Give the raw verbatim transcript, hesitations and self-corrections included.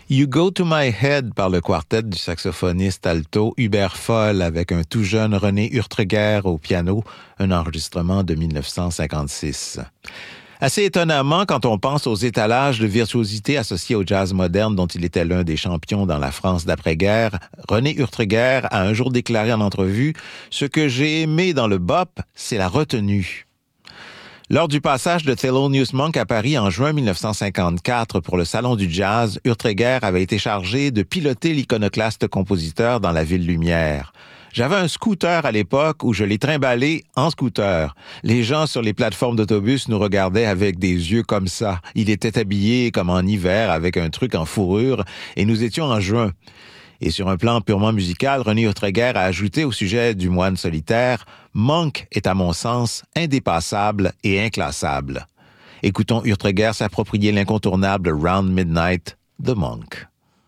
You Go to My Head par le quartet du saxophoniste alto Hubert Foll avec un tout jeune René Urtreger au piano, un enregistrement de dix-neuf cent cinquante-six. Assez étonnamment, quand on pense aux étalages de virtuosité associés au jazz moderne dont il était l'un des champions dans la France d'après-guerre, René Urtreger a un jour déclaré en entrevue « Ce que j'ai aimé dans le bop, c'est la retenue ». Lors du passage de Thelonious Monk à Paris en juin dix-neuf cent cinquante-quatre pour le Salon du Jazz, Urtreger avait été chargé de piloter l'iconoclaste compositeur dans la ville lumière. J'avais un scooter à l'époque où je l'ai trimballé en scooter. Les gens sur les plateformes d'autobus nous regardaient avec des yeux comme ça. Il était habillé comme en hiver avec un truc en fourrure et nous étions en juin. Et sur un plan purement musical, René Urtreger a ajouté au sujet du moine solitaire « Monk est à mon sens indépassable et inclassable ». Écoutons Urtreger s'approprier l'incontournable Round Midnight de Monk.